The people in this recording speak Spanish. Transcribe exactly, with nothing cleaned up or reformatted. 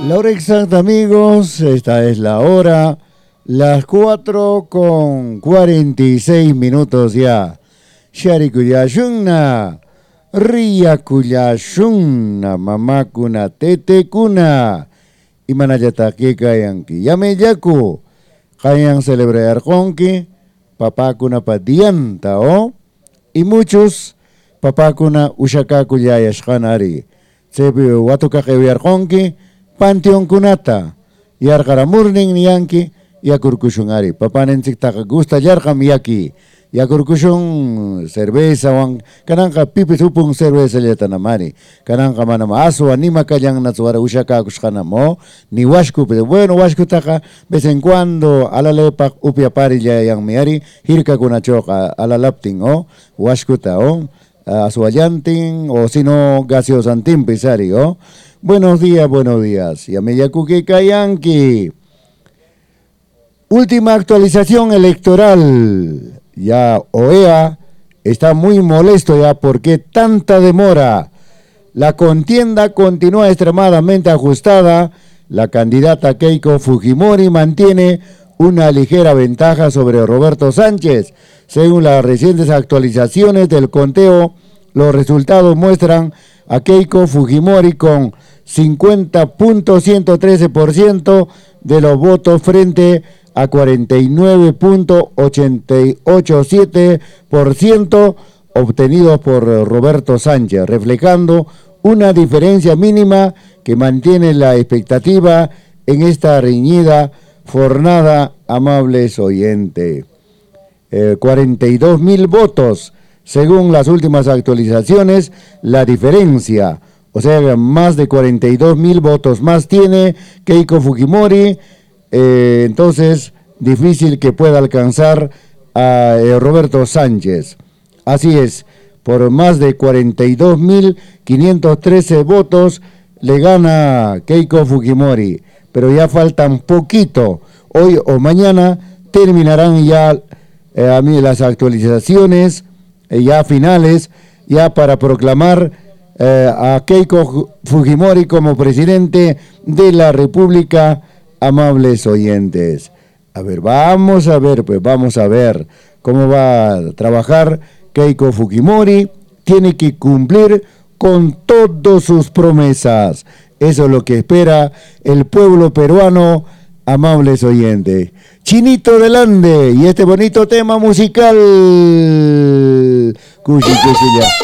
La hora exacta, amigos, esta es la hora, las cuatro con cuarenta y seis minutos ya. Sharikuyashunna, Riyakuyashunna, Mamakuna, Tetekuna, Imanayataki kayanki, Yameyaku, Kayan celebrar konki, Papakuna padianta, ¿o? Y muchos, Papakuna ushakakuyayashkanari, Sepi watukakewiyarkonki, Panteon kunata, yarkara murning niyanki, yakurkushungari. Papanensik taka gusta yarkam yaki, yakurkushung cerveza wang, kanangka pipis upung cerveza yatanamani, kanangka manama aso anima kayang natsuara ushakakushkanamo, ni washku, bueno washku taka, vez en cuando alalepak upiapari ya yang miari, hirka kunachoka alalapting o, washkuta o, asuayanting o sino gaseosantin pisari o. Buenos días, buenos días. Yameyakuke Kayanki. Última actualización electoral. Ya O E A está muy molesto ya porque tanta demora. La contienda continúa extremadamente ajustada. La candidata Keiko Fujimori mantiene una ligera ventaja sobre Roberto Sánchez. Según las recientes actualizaciones del conteo, los resultados muestran a Keiko Fujimori con cincuenta punto ciento trece por ciento de los votos frente a cuarenta y nueve punto ochenta y siete por ciento obtenidos por Roberto Sánchez, reflejando una diferencia mínima que mantiene la expectativa en esta reñida jornada, amables oyentes. Eh, cuarenta y dos mil votos, según las últimas actualizaciones, la diferencia. O sea, más de cuarenta y dos mil votos más tiene Keiko Fujimori, eh, entonces difícil que pueda alcanzar a eh, Roberto Sánchez. Así es, por más de cuarenta y dos mil quinientos trece votos le gana Keiko Fujimori, pero ya faltan poquito. Hoy o mañana terminarán ya eh, a mí las actualizaciones, eh, ya finales, ya para proclamar Eh, a Keiko Fujimori como presidente de la República, amables oyentes. A ver, vamos a ver, pues vamos a ver cómo va a trabajar Keiko Fujimori. Tiene que cumplir con todas sus promesas. Eso es lo que espera el pueblo peruano, amables oyentes. Chinito del Ande y este bonito tema musical. Cuchi, cuchi, ya.